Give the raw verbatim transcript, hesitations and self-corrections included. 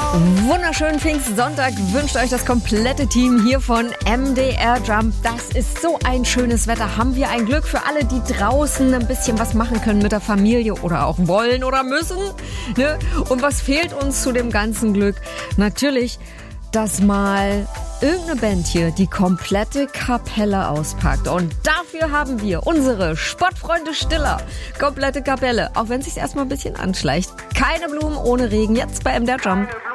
Wunderschönen Pfingstsonntag wünscht euch das komplette Team hier von M D R Jump. Das ist so ein schönes Wetter. Haben wir ein Glück für alle, die draußen ein bisschen was machen können mit der Familie oder auch wollen oder müssen. Ne? Und was fehlt uns zu dem ganzen Glück? Natürlich, dass mal irgendeine Band hier die komplette Kapelle auspackt. Und dafür haben wir unsere Sportfreunde Stiller. Komplette Kapelle, auch wenn es sich erstmal ein bisschen anschleicht. Keine Blumen ohne Regen, jetzt bei M D R Jump.